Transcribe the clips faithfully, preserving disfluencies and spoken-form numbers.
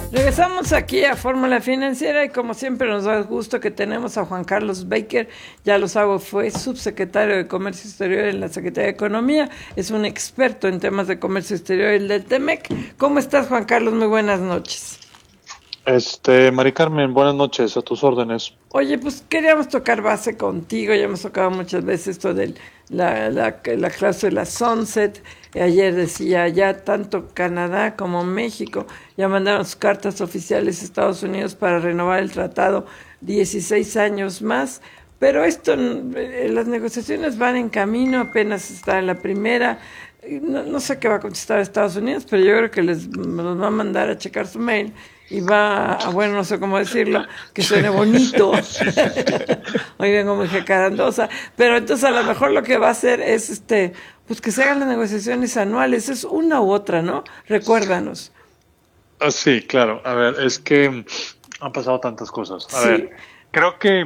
Regresamos aquí a Fórmula Financiera y como siempre nos da gusto que tenemos a Juan Carlos Baker. Ya lo sabe, fue subsecretario de Comercio Exterior en la Secretaría de Economía, es un experto en temas de comercio exterior del Temec. ¿Cómo estás, Juan Carlos? Muy buenas noches. Este, Mari Carmen, buenas noches, a tus órdenes. Oye, pues queríamos tocar base contigo, ya hemos tocado muchas veces esto de la, la, la cláusula Sunset. Ayer decía, ya tanto Canadá como México ya mandaron sus cartas oficiales a Estados Unidos para renovar el tratado dieciséis años más, pero esto, las negociaciones van en camino, apenas está en la primera. No, no sé qué va a contestar Estados Unidos, pero yo creo que les los va a mandar a checar su mail y va a, bueno, no sé cómo decirlo, que suene bonito. Hoy vengo muy jacarandosa, pero entonces a lo mejor lo que va a hacer es este, pues que se hagan las negociaciones anuales, es una u otra, ¿no? Recuérdanos. Ah, sí, claro. A ver, es que han pasado tantas cosas. A Sí. ver, creo que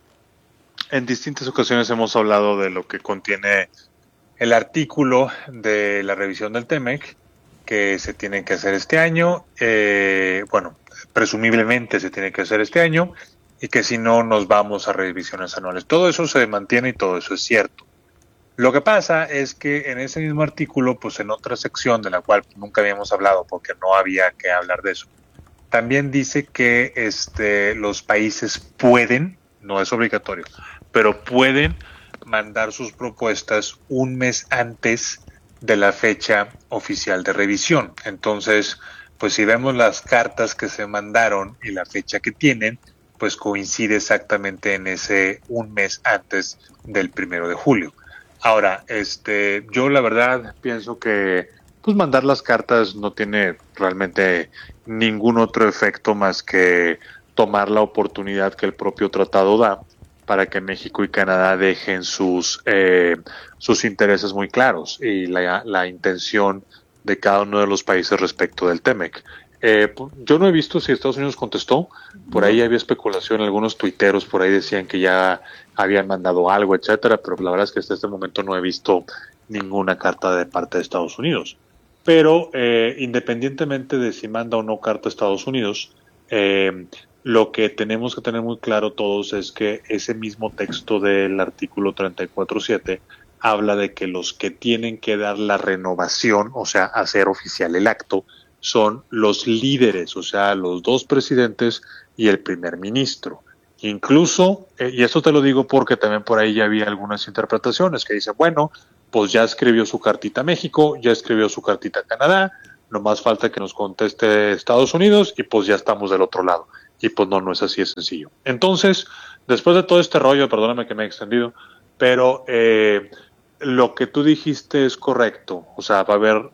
en distintas ocasiones hemos hablado de lo que contiene el artículo de la revisión del Temec, que se tiene que hacer este año, eh, bueno, presumiblemente se tiene que hacer este año, y que si no nos vamos a revisiones anuales. Todo eso se mantiene y todo eso es cierto. Lo que pasa es que en ese mismo artículo, pues en otra sección de la cual nunca habíamos hablado porque no había que hablar de eso, también dice que este, los países pueden, no es obligatorio, pero pueden mandar sus propuestas un mes antes de la fecha oficial de revisión. Entonces, pues si vemos las cartas que se mandaron y la fecha que tienen, pues coincide exactamente en ese un mes antes del primero de julio. Ahora, este, yo la verdad pienso que pues mandar las cartas no tiene realmente ningún otro efecto más que tomar la oportunidad que el propio tratado da para que México y Canadá dejen sus eh, sus intereses muy claros y la, la intención de cada uno de los países respecto del Temec. Eh, yo no he visto si Estados Unidos contestó, por ahí había especulación, algunos tuiteros por ahí decían que ya habían mandado algo, etcétera, pero la verdad es que hasta este momento no he visto ninguna carta de parte de Estados Unidos. Pero eh, independientemente de si manda o no carta a Estados Unidos, eh, lo que tenemos que tener muy claro todos es que ese mismo texto del artículo treinta y cuatro punto siete habla de que los que tienen que dar la renovación, o sea, hacer oficial el acto, son los líderes, o sea, los dos presidentes y el primer ministro. Incluso, eh, y esto te lo digo porque también por ahí ya había algunas interpretaciones que dicen, bueno, pues ya escribió su cartita a México, ya escribió su cartita a Canadá, nomás falta que nos conteste Estados Unidos y pues ya estamos del otro lado. Y pues no, no es así de sencillo. Entonces, después de todo este rollo, perdóname que me he extendido, pero eh, lo que tú dijiste es correcto. O sea, va a haber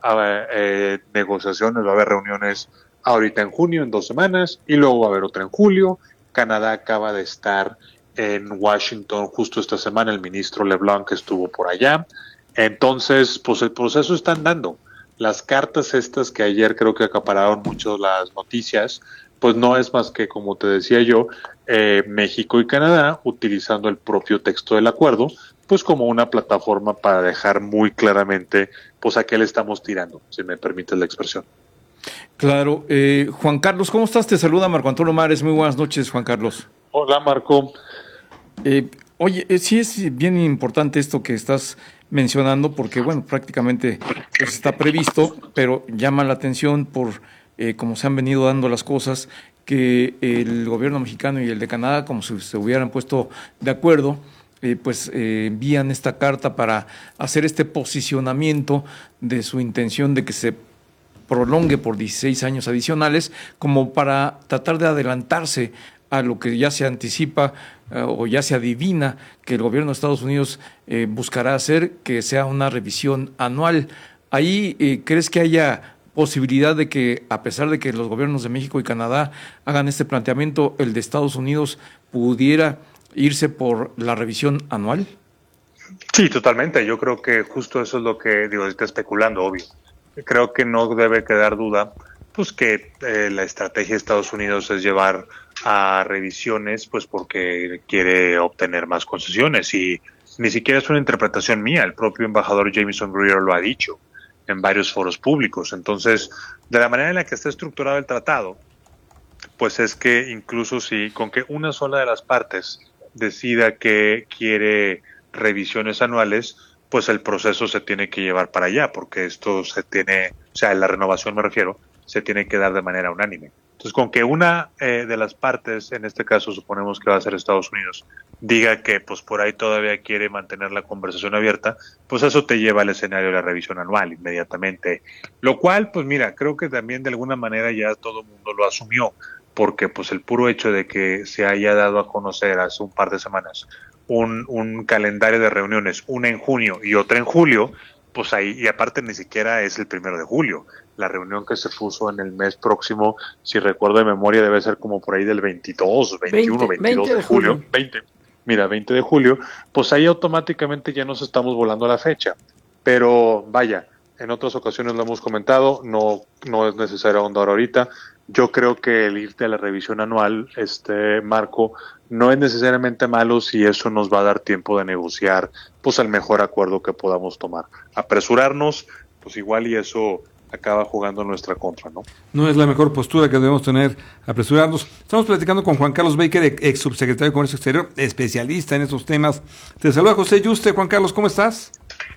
eh, negociaciones, va a haber reuniones ahorita en junio, en dos semanas, y luego va a haber otra en julio. Canadá acaba de estar en Washington justo esta semana, el ministro LeBlanc estuvo por allá. Entonces, pues el proceso está andando. Las cartas estas que ayer creo que acapararon mucho las noticias, pues no es más que, como te decía yo, eh, México y Canadá utilizando el propio texto del acuerdo, pues como una plataforma para dejar muy claramente, pues a qué le estamos tirando, si me permites la expresión. Claro. Eh, Juan Carlos, ¿cómo estás? Te saluda Marco Antonio Mares. Muy buenas noches, Juan Carlos. Hola, Marco. Eh, oye, eh, sí es bien importante esto que estás mencionando porque, bueno, prácticamente pues, está previsto, pero llama la atención por eh, cómo se han venido dando las cosas, que el gobierno mexicano y el de Canadá, como si se hubieran puesto de acuerdo, eh, pues eh, envían esta carta para hacer este posicionamiento de su intención de que se prolongue por dieciséis años adicionales, como para tratar de adelantarse a lo que ya se anticipa uh, o ya se adivina que el gobierno de Estados Unidos eh, buscará hacer, que sea una revisión anual. Ahí, eh, ¿crees que haya posibilidad de que, a pesar de que los gobiernos de México y Canadá hagan este planteamiento, el de Estados Unidos pudiera irse por la revisión anual? Sí, totalmente. Yo creo que justo eso es lo que, digo, está especulando, obvio. Creo que no debe quedar duda, pues que eh, la estrategia de Estados Unidos es llevar a revisiones, pues porque quiere obtener más concesiones, y ni siquiera es una interpretación mía, el propio embajador Jamieson Greer lo ha dicho en varios foros públicos. Entonces, de la manera en la que está estructurado el tratado, pues es que incluso si con que una sola de las partes decida que quiere revisiones anuales, pues el proceso se tiene que llevar para allá, porque esto se tiene, o sea, la renovación me refiero, se tiene que dar de manera unánime. Entonces, con que una eh, de las partes, en este caso suponemos que va a ser Estados Unidos, diga que pues por ahí todavía quiere mantener la conversación abierta, pues eso te lleva al escenario de la revisión anual inmediatamente. Lo cual, pues mira, creo que también de alguna manera ya todo el mundo lo asumió, porque pues el puro hecho de que se haya dado a conocer hace un par de semanas un, un calendario de reuniones, una en junio y otra en julio, pues ahí, y aparte ni siquiera es el primero de julio. La reunión que se puso en el mes próximo, si recuerdo de memoria, debe ser como por ahí del veintidós, veintiuno, veintidós de julio. veinte. Mira, veinte de julio, pues ahí automáticamente ya nos estamos volando a la fecha. Pero vaya, en otras ocasiones lo hemos comentado, no, no es necesario ahondar ahorita. Yo creo que el irte a la revisión anual, este Marco, no es necesariamente malo si eso nos va a dar tiempo de negociar pues el mejor acuerdo que podamos tomar. Apresurarnos, pues igual y eso acaba jugando en nuestra contra, ¿no? No es la mejor postura que debemos tener, apresurarnos. Estamos platicando con Juan Carlos Baker, ex subsecretario de Comercio Exterior, especialista en estos temas. Te saluda José Yuste. Juan Carlos, ¿cómo estás?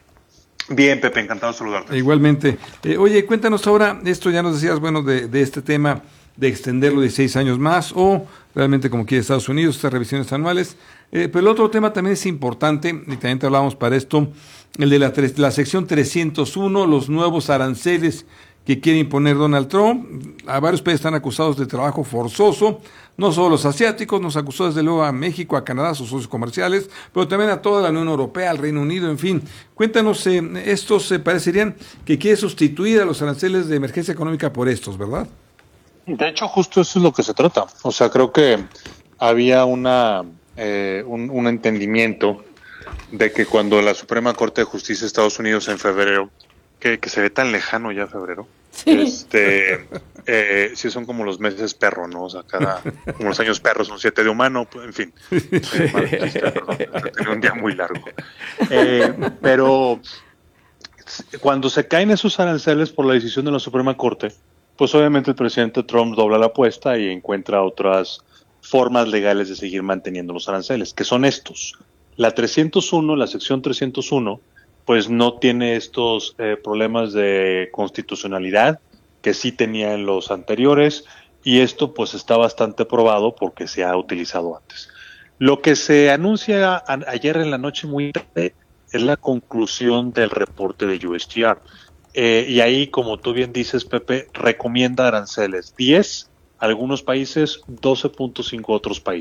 Bien, Pepe, encantado de saludarte. Igualmente. Eh, oye, cuéntanos ahora, esto ya nos decías, bueno, de, de este tema de extenderlo dieciséis años más o realmente como quiere Estados Unidos, estas revisiones anuales. Eh, pero el otro tema también es importante, y también te hablábamos para esto, el de la, la sección trescientos uno, los nuevos aranceles que quiere imponer Donald Trump. A varios países están acusados de trabajo forzoso, no solo los asiáticos, nos acusó desde luego a México, a Canadá, sus socios comerciales, pero también a toda la Unión Europea, al Reino Unido, en fin. Cuéntanos, eh, estos se eh, parecerían que quiere sustituir a los aranceles de emergencia económica por estos, ¿verdad? De hecho, justo eso es lo que se trata. O sea, creo que había una eh, un, un entendimiento de que cuando la Suprema Corte de Justicia de Estados Unidos en febrero, que, que se ve tan lejano ya febrero, Sí. este, eh, sí son como los meses perro, ¿no? O sea, cada, como los años perros son siete de humano, pues, en fin. Eh, mal chiste, perdón, tenía un día muy largo. Eh, pero cuando se caen esos aranceles por la decisión de la Suprema Corte, pues obviamente el presidente Trump dobla la apuesta y encuentra otras formas legales de seguir manteniendo los aranceles, que son estos. La trescientos uno, la sección trescientos uno, pues no tiene estos eh, problemas de constitucionalidad que sí tenía en los anteriores, y esto pues está bastante probado porque se ha utilizado antes. Lo que se anuncia a, ayer en la noche muy tarde es la conclusión del reporte de U S T R. Eh, y ahí, como tú bien dices, Pepe, recomienda aranceles diez a algunos países, doce punto cinco a otros países.